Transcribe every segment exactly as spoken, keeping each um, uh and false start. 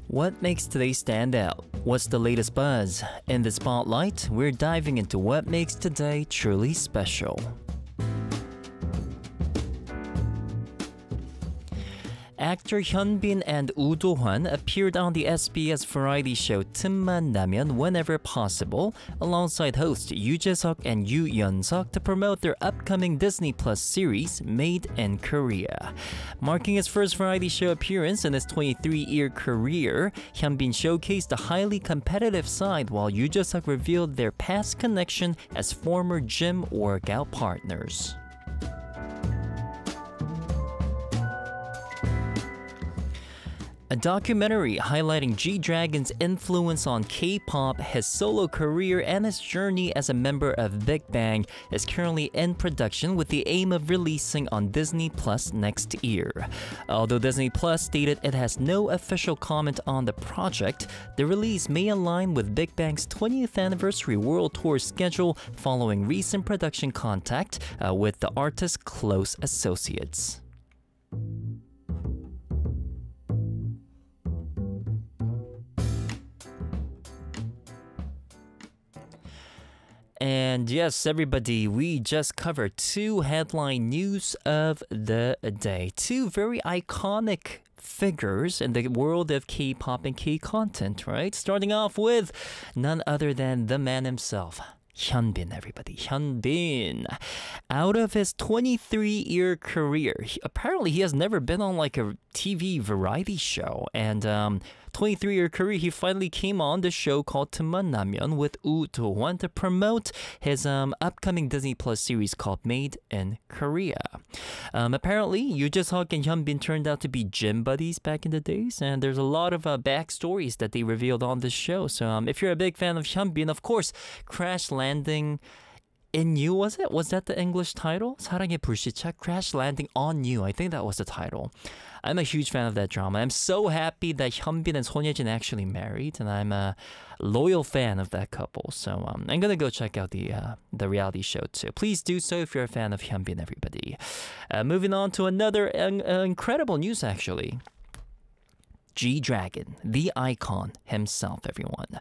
What makes today stand out? What's the latest buzz? In the spotlight, we're diving into what makes today truly special. Actor Hyunbin and Woo Do-hwan appeared on the S B S variety show 틈만 나면 whenever possible, alongside host Yoo Jae-suk and Yoo Yeon-suk to promote their upcoming Disney Plus series, Made in Korea. Marking his first variety show appearance in his twenty-three-year career, Hyunbin showcased a highly competitive side while Yoo Jae-suk revealed their past connection as former gym workout partners. A documentary highlighting G-Dragon's influence on K-pop, his solo career, and his journey as a member of Big Bang is currently in production with the aim of releasing on Disney Plus next year. Although Disney Plus stated it has no official comment on the project, the release may align with Big Bang's twentieth anniversary world tour schedule following recent production contact uh, with the artist's close associates. And yes, everybody, we just covered two headline news of the day. Two very iconic figures in the world of K-pop and K-content, right? Starting off with none other than the man himself. Hyunbin, everybody. Hyunbin. Out of his twenty-three-year career, he, apparently he has never been on like a T V variety show. And um, twenty-three-year career, he finally came on the show called 틈만 나면 with Woo Do-hwan to promote his um, upcoming Disney Plus series called Made in Korea. Um, apparently, Yoo Jae-suk and Hyunbin turned out to be gym buddies back in the days, and there's a lot of uh, backstories that they revealed on this show. So um, if you're a big fan of Hyunbin, of course, Crash Landing in You, was it? Was that the English title? 사랑의 불시착? Crash Landing on You. I think that was the title. I'm a huge fan of that drama. I'm so happy that Hyunbin and Son Ye-jin actually married, and I'm a loyal fan of that couple. So um, I'm gonna go check out the uh, the reality show too. Please do so if you're a fan of Hyunbin, everybody. Uh, moving on to another uh, incredible news, actually. G-Dragon, the icon himself, everyone.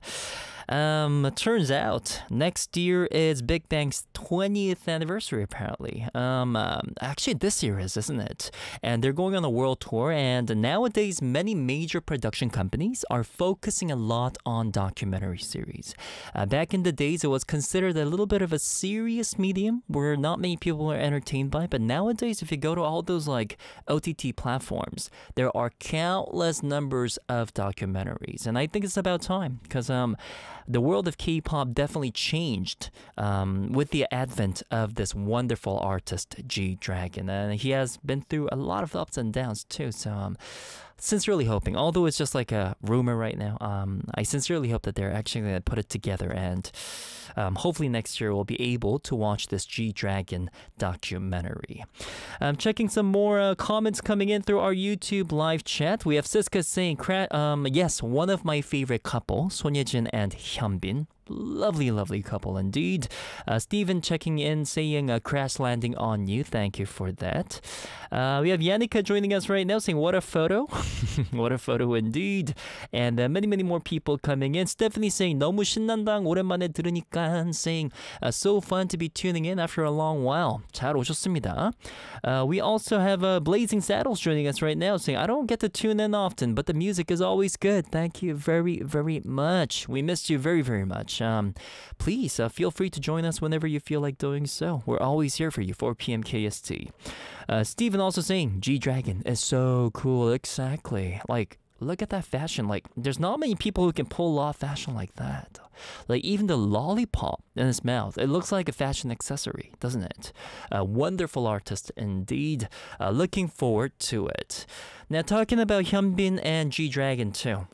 Um, turns out next year is Big Bang's twentieth anniversary, apparently. Um, um, actually, this year is, isn't it? And they're going on a world tour, and nowadays, many major production companies are focusing a lot on documentary series. Uh, back in the days, it was considered a little bit of a serious medium where not many people are entertained by, but nowadays, if you go to all those like O T T platforms, there are countless numbers of documentaries, and I think it's about time, because um, the world of K-pop definitely changed um, with the advent of this wonderful artist, G-Dragon. And he has been through a lot of ups and downs too. So um, sincerely hoping, although it's just like a rumor right now, um, I sincerely hope that they're actually going to put it together, and um, hopefully next year we'll be able to watch this G-Dragon documentary. I'm checking some more uh, comments coming in through our YouTube live chat. We have Siska saying, um, yes, one of my favorite couple, Son Ye-jin and Hyunbin. Lovely, lovely couple indeed. Uh, Steven checking in saying uh, Crash Landing on You. Thank you for that. Uh, we have Yannicka joining us right now saying what a photo. What a photo indeed. And uh, many, many more people coming in. Stephanie saying 너무 신난다. 오랜만에 들으니까 saying uh, so fun to be tuning in after a long while. 잘 오셨습니다. Uh, we also have uh, Blazing Saddles joining us right now saying I don't get to tune in often, but the music is always good. Thank you very, very much. We missed you very, very much. Um, please uh, feel free to join us whenever you feel like doing so. We're always here for you, four p.m. K S T. Uh, Steven also saying, G-Dragon is so cool. Exactly. Like, look at that fashion. Like, there's not many people who can pull off fashion like that. Like, even the lollipop in his mouth, it looks like a fashion accessory, doesn't it? A wonderful artist indeed. Uh, looking forward to it. Now, talking about Hyunbin and G-Dragon too.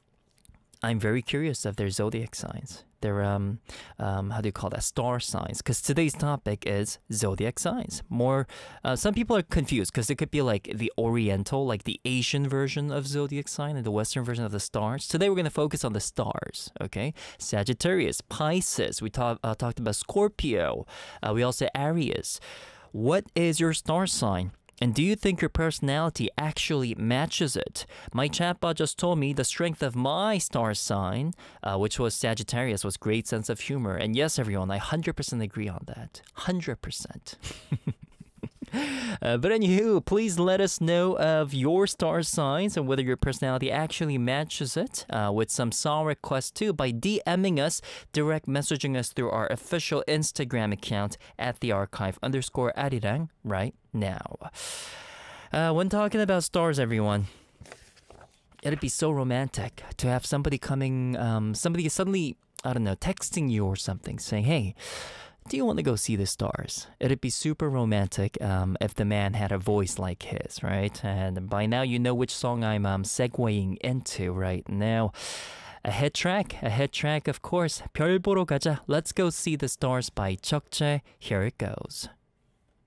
I'm very curious of their zodiac signs. Their, um, um, how do you call that? Star signs. Because today's topic is zodiac signs. More, uh, some people are confused because it could be like the Oriental, like the Asian version of zodiac sign and the Western version of the stars. Today we're going to focus on the stars, okay? Sagittarius, Pisces. We talk, uh, talked about Scorpio. Uh, we also Aries. What is your star sign? And do you think your personality actually matches it? My chatbot just told me the strength of my star sign, uh, which was Sagittarius, was great sense of humor. And yes, everyone, I one hundred percent agree on that. one hundred percent. Uh, but anywho, please let us know of your star signs and whether your personality actually matches it uh, with some song requests too by DMing us, direct messaging us through our official Instagram account at the archive underscore arirang right now. Uh, when talking about stars, everyone, it'd be so romantic to have somebody coming, um, somebody suddenly, I don't know, texting you or something saying, hey, do you want to go see the stars? It'd be super romantic um, if the man had a voice like his, right? And by now you know which song I'm um, segueing into right now. A hit track, a hit track, of course. 별 보러 가자. Let's go see the stars by Chokche. Here it goes.